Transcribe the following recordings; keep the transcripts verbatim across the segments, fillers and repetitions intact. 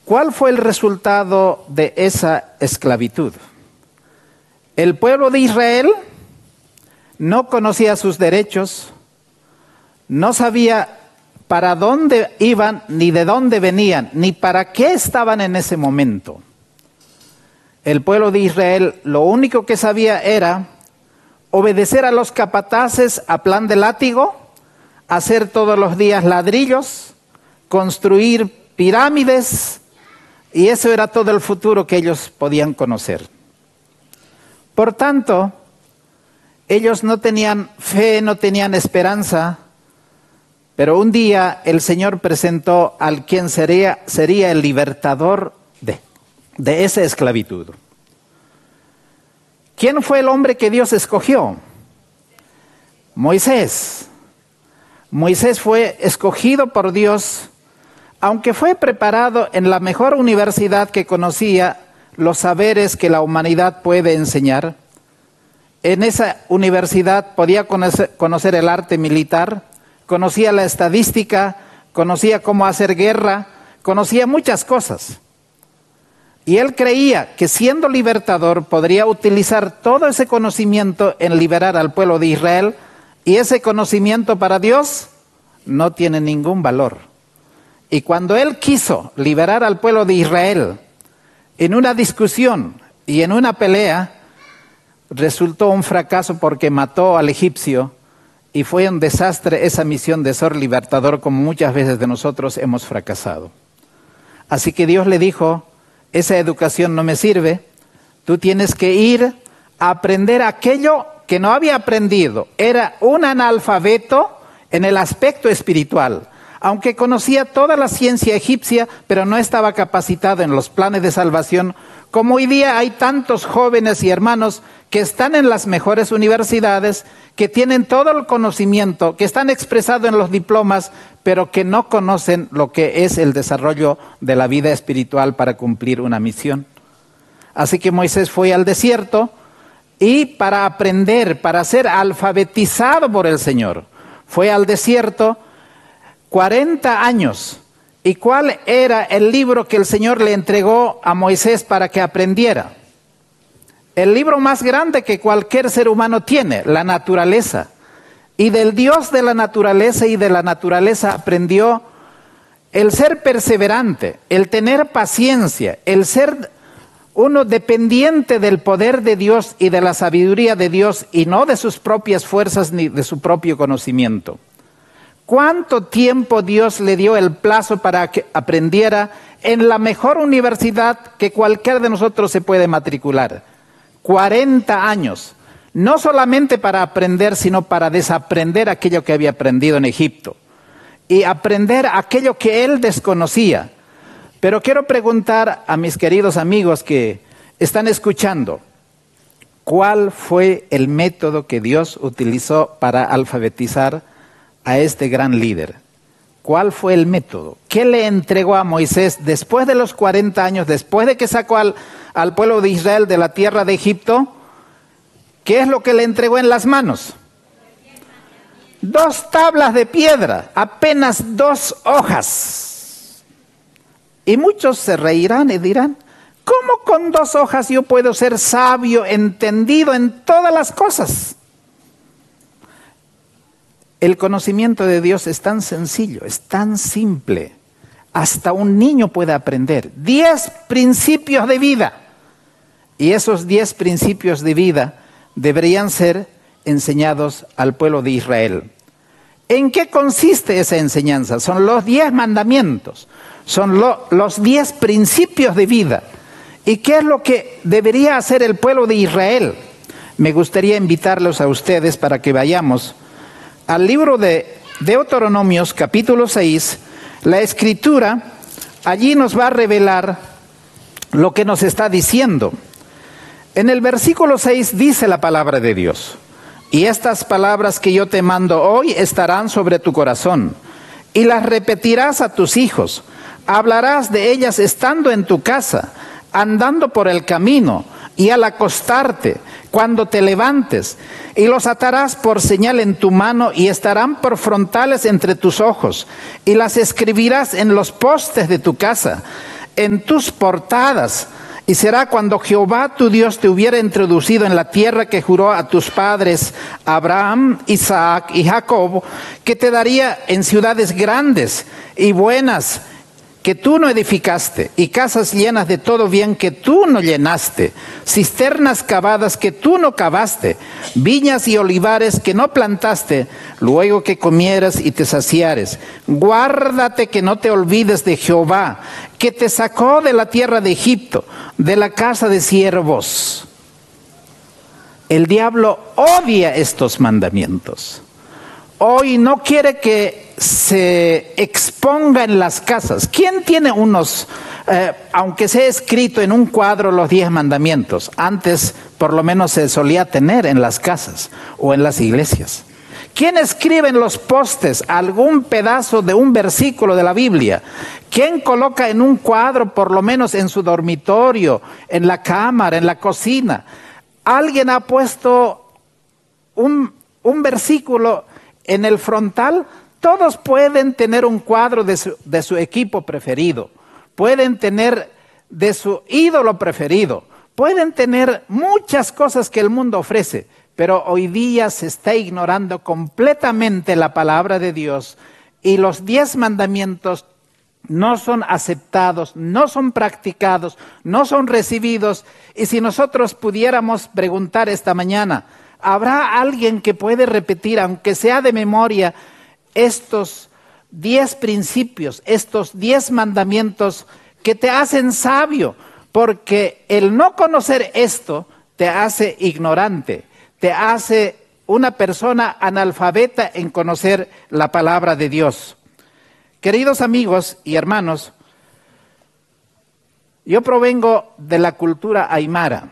¿Cuál fue el resultado de esa esclavitud? El pueblo de Israel no conocía sus derechos, no sabía para dónde iban, ni de dónde venían, ni para qué estaban en ese momento. El pueblo de Israel lo único que sabía era obedecer a los capataces a plan de látigo, hacer todos los días ladrillos, construir pirámides, y eso era todo el futuro que ellos podían conocer. Por tanto, ellos no tenían fe, no tenían esperanza, pero un día el Señor presentó al quien sería, sería el libertador de, de esa esclavitud. ¿Quién fue el hombre que Dios escogió? Moisés. Moisés fue escogido por Dios, aunque fue preparado en la mejor universidad que conocía los saberes que la humanidad puede enseñar. En esa universidad podía conocer, conocer el arte militar, conocía la estadística, conocía cómo hacer guerra, conocía muchas cosas. Y él creía que siendo libertador podría utilizar todo ese conocimiento en liberar al pueblo de Israel, y ese conocimiento para Dios no tiene ningún valor. Y cuando él quiso liberar al pueblo de Israel en una discusión y en una pelea, resultó un fracaso porque mató al egipcio, y fue un desastre esa misión de ser libertador, como muchas veces de nosotros hemos fracasado. Así que Dios le dijo: esa educación no me sirve, tú tienes que ir a aprender aquello que no había aprendido. Era un analfabeto en el aspecto espiritual. Aunque conocía toda la ciencia egipcia, pero no estaba capacitado en los planes de salvación, como hoy día hay tantos jóvenes y hermanos que están en las mejores universidades, que tienen todo el conocimiento, que están expresados en los diplomas, pero que no conocen lo que es el desarrollo de la vida espiritual para cumplir una misión. Así que Moisés fue al desierto, y para aprender, para ser alfabetizado por el Señor, fue al desierto cuarenta años. ¿Y cuál era el libro que el Señor le entregó a Moisés para que aprendiera? El libro más grande que cualquier ser humano tiene, la naturaleza. Y del Dios de la naturaleza y de la naturaleza aprendió el ser perseverante, el tener paciencia, el ser uno dependiente del poder de Dios y de la sabiduría de Dios, y no de sus propias fuerzas ni de su propio conocimiento. ¿Cuánto tiempo Dios le dio el plazo para que aprendiera en la mejor universidad que cualquiera de nosotros se puede matricular? cuarenta años. No solamente para aprender, sino para desaprender aquello que había aprendido en Egipto y aprender aquello que él desconocía. Pero quiero preguntar a mis queridos amigos que están escuchando, ¿cuál fue el método que Dios utilizó para alfabetizar a este gran líder? ¿Cuál fue el método? ¿Qué le entregó a Moisés después de los cuarenta años, después de que sacó al, al pueblo de Israel de la tierra de Egipto? ¿Qué es lo que le entregó en las manos? Dos tablas de piedra, apenas dos hojas. Y muchos se reirán y dirán: ¿cómo con dos hojas yo puedo ser sabio, entendido en todas las cosas? El conocimiento de Dios es tan sencillo, es tan simple. Hasta un niño puede aprender. Diez principios de vida. Y esos diez principios de vida deberían ser enseñados al pueblo de Israel. ¿En qué consiste esa enseñanza? Son los diez mandamientos. Son lo, los diez principios de vida. ¿Y qué es lo que debería hacer el pueblo de Israel? Me gustaría invitarlos a ustedes para que vayamos al libro de Deuteronomios, capítulo seis. La Escritura allí nos va a revelar lo que nos está diciendo. En el versículo seis dice la palabra de Dios: y estas palabras que yo te mando hoy estarán sobre tu corazón, y las repetirás a tus hijos. Hablarás de ellas estando en tu casa, andando por el camino, y al acostarte, cuando te levantes, y los atarás por señal en tu mano, y estarán por frontales entre tus ojos, y las escribirás en los postes de tu casa, en tus portadas. Y será cuando Jehová tu Dios te hubiera introducido en la tierra que juró a tus padres, Abraham, Isaac y Jacob, que te daría en ciudades grandes y buenas, que tú no edificaste, y casas llenas de todo bien que tú no llenaste, cisternas cavadas que tú no cavaste, viñas y olivares que no plantaste, luego que comieras y te saciares. Guárdate que no te olvides de Jehová, que te sacó de la tierra de Egipto, de la casa de siervos. El diablo odia estos mandamientos. Hoy no quiere que se exponga en las casas. ¿Quién tiene unos, eh, aunque sea escrito en un cuadro los diez mandamientos? Antes por lo menos se solía tener en las casas o en las iglesias. ¿Quién escribe en los postes algún pedazo de un versículo de la Biblia? ¿Quién coloca en un cuadro, por lo menos en su dormitorio, en la cámara, en la cocina? ¿Alguien ha puesto un, un versículo en el frontal? Todos pueden tener un cuadro de su, de su equipo preferido, pueden tener de su ídolo preferido, pueden tener muchas cosas que el mundo ofrece, pero hoy día se está ignorando completamente la palabra de Dios y los diez mandamientos no son aceptados, no son practicados, no son recibidos. Y si nosotros pudiéramos preguntar esta mañana, ¿habrá alguien que puede repetir, aunque sea de memoria, estos diez principios, estos diez mandamientos que te hacen sabio? Porque el no conocer esto te hace ignorante, te hace una persona analfabeta en conocer la palabra de Dios. Queridos amigos y hermanos, yo provengo de la cultura aymara.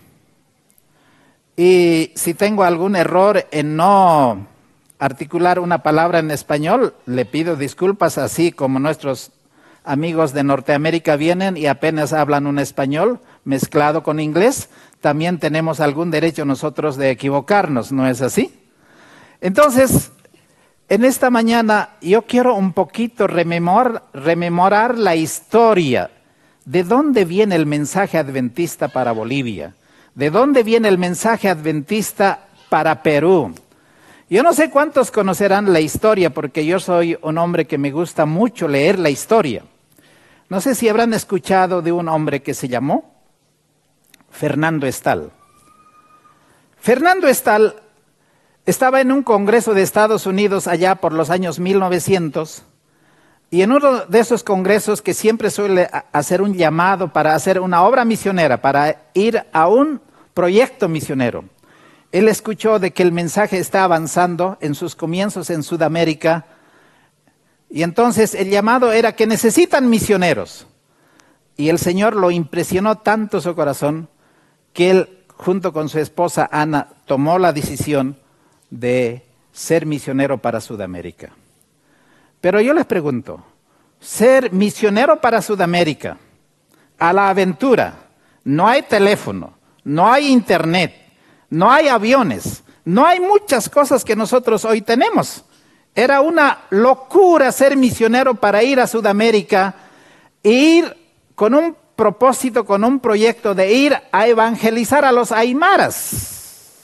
Y si tengo algún error en no articular una palabra en español, le pido disculpas, así como nuestros amigos de Norteamérica vienen y apenas hablan un español mezclado con inglés, también tenemos algún derecho nosotros de equivocarnos, ¿no es así? Entonces, en esta mañana yo quiero un poquito rememorar, rememorar la historia. ¿De dónde viene el mensaje adventista para Bolivia? ¿De dónde viene el mensaje adventista para Perú? Yo no sé cuántos conocerán la historia, porque yo soy un hombre que me gusta mucho leer la historia. No sé si habrán escuchado de un hombre que se llamó Fernando Estal. Fernando Estal estaba en un congreso de Estados Unidos allá por los años mil novecientos, y en uno de esos congresos que siempre suele hacer un llamado para hacer una obra misionera, para ir a un proyecto misionero, él escuchó de que el mensaje está avanzando en sus comienzos en Sudamérica, y entonces el llamado era que necesitan misioneros. Y el Señor lo impresionó tanto su corazón que él, junto con su esposa Ana, tomó la decisión de ser misionero para Sudamérica. Pero yo les pregunto, ser misionero para Sudamérica, a la aventura, no hay teléfono, no hay internet, no hay aviones, no hay muchas cosas que nosotros hoy tenemos. Era una locura ser misionero para ir a Sudamérica e ir con un propósito, con un proyecto de ir a evangelizar a los aymaras.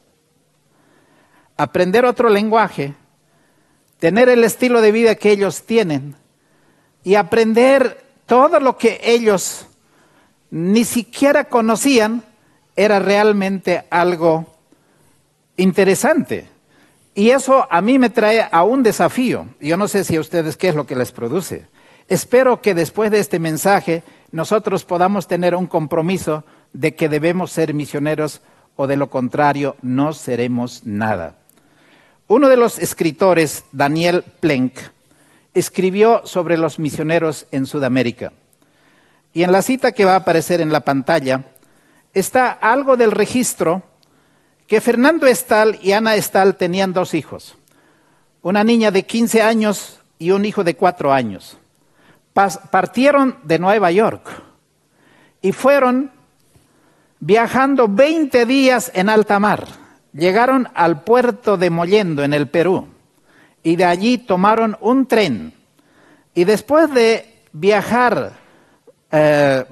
Aprender otro lenguaje, tener el estilo de vida que ellos tienen y aprender todo lo que ellos ni siquiera conocían, era realmente algo interesante. Y eso a mí me trae a un desafío. Yo no sé si a ustedes qué es lo que les produce. Espero que después de este mensaje nosotros podamos tener un compromiso de que debemos ser misioneros, o de lo contrario no seremos nada. Uno de los escritores, Daniel Plenk, escribió sobre los misioneros en Sudamérica. Y en la cita que va a aparecer en la pantalla está algo del registro que Fernando Estal y Ana Estal tenían dos hijos, una niña de quince años y un hijo de cuatro años. Pas- partieron de Nueva York y fueron viajando veinte días en alta mar. Llegaron al puerto de Mollendo, en el Perú, y de allí tomaron un tren. Y después de viajar eh,